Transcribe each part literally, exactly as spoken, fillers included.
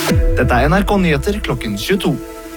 Dette er N R K Nyheter klokken tjueto.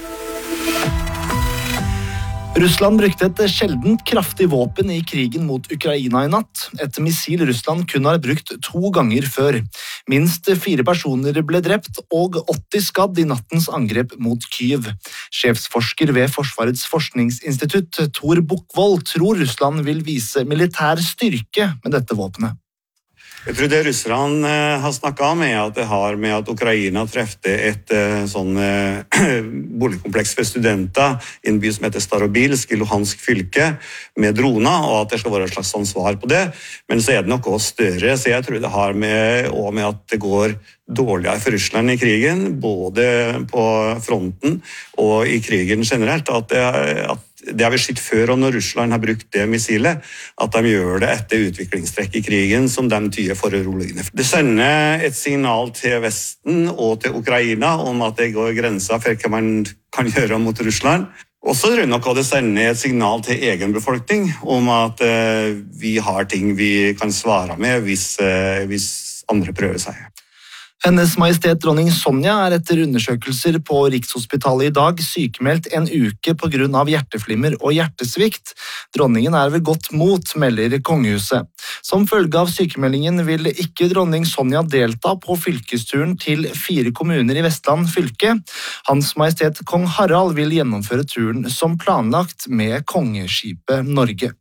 Russland brukte et sjeldent kraftig våpen i krigen mot Ukraina i natt. Et missil Russland kun har brukt to ganger før. Minst fire personer ble drept og åtti skadd i nattens angrep mot Kyiv. Sjefsforsker ved Forsvarets forskningsinstitutt, Tor Bukkvold, tror Russland vil vise militær styrke med dette våpenet. Jeg tror det russerne har snakket om er at det har med at Ukraina trefte et sånn boligkompleks for studenter i en by som heter Starobilsk i Luhansk fylke med droner, og at det skal være et slags sånn svar på det. Men så er det noe større, så jeg tror det har med, og med at det går dårligere for Russland i krigen, både på fronten og i krigen generelt, at det, at det har vi sett før, og når Russland har brukt det missilet, at de gjør det etter utviklingstrekk i krigen som de tyder foruroligende. Det sender et signal til Vesten og til Ukraina om at det går grenser for hva man kan gjøre mot Russland. Og så tror jeg nok at det sender et signal til egen befolkning om at uh, vi har ting vi kan svare med hvis, uh, hvis andre prøver seg. Hennes Majestet dronning Sonja er etter undersøkelser på Rikshospitalet i dag sykemeldt en uke på grunn av hjerteflimmer og hjertesvikt. Dronningen er ved godt mot, melder kongehuset. Som følge av sykemeldingen vil ikke dronning Sonja delta på fylkesturen til fire kommuner i Vestland fylke. Hans Majestet Kong Harald vil gjennomføre turen som planlagt med kongeskipet Norge.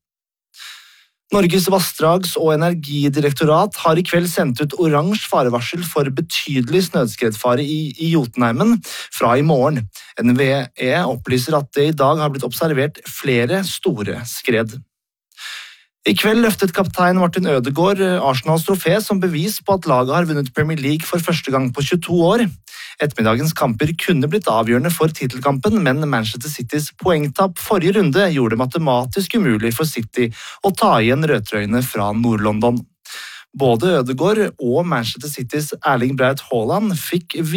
Norges vassdrags- og energidirektorat har i kveld sendt ut oransje farevarsel for betydelig snøskredfare i, i Jotunheimen fra i morgen. N V E opplyser at det i dag har blitt observert flere store skred. I kveld løftet kaptein Martin Ødegaard Arsenals trofé som bevis på at laget har vunnet Premier League for første gang på tjueto år. Ettermiddagens kamper kunne blitt avgjørende for titelkampen, men Manchester Citys poengtapp forrige runde gjorde det matematisk umulig for City å ta igjen rødtrøyene fra Nord-London. Både Ødegaard og Manchester Citys Erling Braut Haaland fikk